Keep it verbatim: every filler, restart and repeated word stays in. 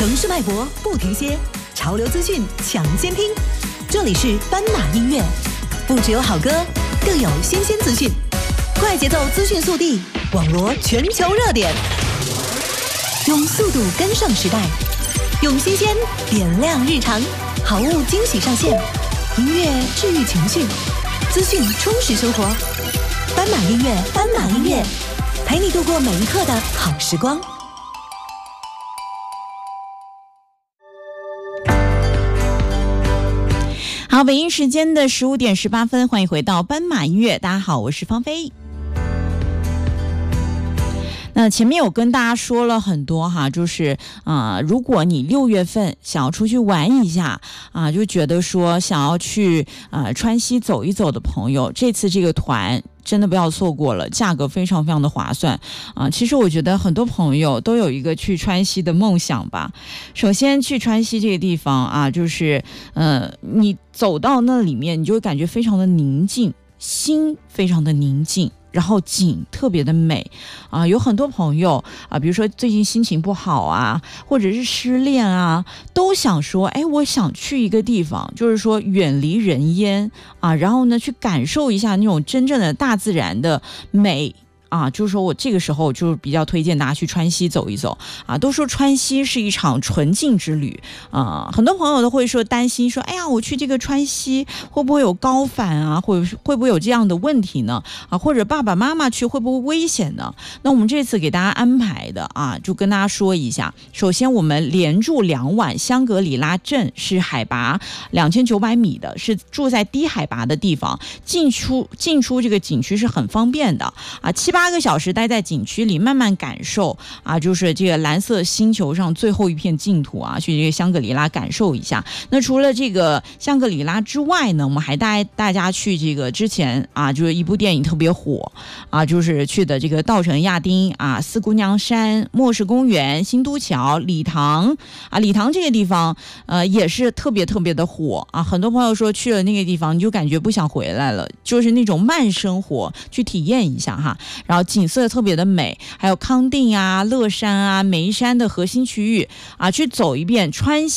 城市脉搏不停歇，潮流资讯抢先听。这里是斑马音乐，不只有好歌，更有新鲜资讯。快节奏资讯速递，网罗全球热点，用速度跟上时代，用新鲜点亮日常。好物惊喜上线，音乐治愈情绪，资讯充实生活。斑马音乐，斑马音乐，陪你度过每一刻的好时光。 好，北京时间的十五点十八分，欢迎回到斑马音乐。大家好，我是芳菲。那前面有跟大家说了很多哈，就是啊、呃，如果你六月份想要出去玩一下啊、呃，就觉得说想要去呃川西走一走的朋友，这次这个团真的不要错过了，价格非常非常的划算啊、呃！其实我觉得很多朋友都有一个去川西的梦想吧。首先去川西这个地方啊，就是呃，你走到那里面，你就会感觉非常的宁静，心非常的宁静。然后景特别的美啊，有很多朋友啊，比如说最近心情不好啊，或者是失恋啊，都想说，哎，我想去一个地方，就是说远离人烟啊，然后呢，去感受一下那种真正的大自然的美。啊，就是说我这个时候就是比较推荐大家去川西走一走啊。都说川西是一场纯净之旅啊，很多朋友都会说担心说，哎呀，我去这个川西会不会有高反啊，会会不会有这样的问题呢？啊，或者爸爸妈妈去会不会危险呢？那我们这次给大家安排的啊，就跟大家说一下。首先，我们连住两晚香格里拉镇，是海拔两千九百米的，是住在低海拔的地方，进出进出这个景区是很方便的啊，七八。八个小时待在景区里，慢慢感受啊，就是这个蓝色星球上最后一片净土啊，去这个香格里拉感受一下。那除了这个香格里拉之外呢，我们还带大家去这个之前啊，就是一部电影特别火啊，就是去的这个稻城亚丁啊、四姑娘山、末世公园、新都桥、礼堂啊，礼堂这个地方呃也是特别特别的火啊，很多朋友说去了那个地方你就感觉不想回来了，就是那种慢生活，去体验一下哈。然后景色特别的美，还有康定啊、乐山啊、眉山的核心区域啊，去走一遍川西。